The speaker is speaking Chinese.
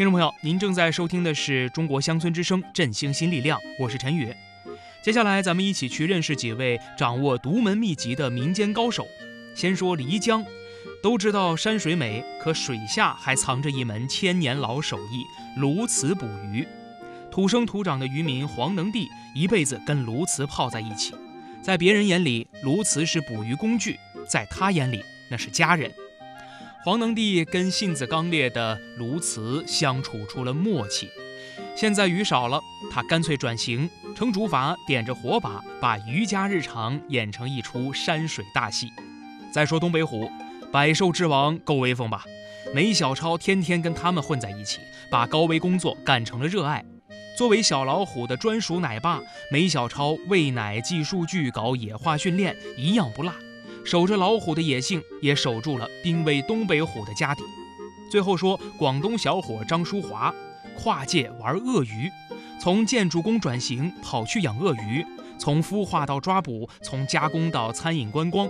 听众朋友，您正在收听的是中国乡村之声振兴新力量，我是陈宇。接下来咱们一起去认识几位掌握独门秘籍的民间高手。先说漓江，都知道山水美，可水下还藏着一门千年老手艺——鸬鹚捕鱼。土生土长的渔民黄能弟一辈子跟鸬鹚泡在一起，在别人眼里鸬鹚是捕鱼工具，在他眼里那是家人。黄能弟跟性子刚烈的鸬鹚相处出了默契。现在鱼少了，他干脆转型，成竹筏点着火把，把渔家日常演成一出山水大戏。再说东北虎，百兽之王够威风吧？梅小超天天跟他们混在一起，把高危工作干成了热爱。作为小老虎的专属奶爸，梅小超喂奶、记数据、搞野化训练，一样不落。守着老虎的野性，也守住了濒危东北虎的家底。最后说广东小伙张淑华，跨界玩鳄鱼，从建筑工转型跑去养鳄鱼，从孵化到抓捕，从加工到餐饮观光，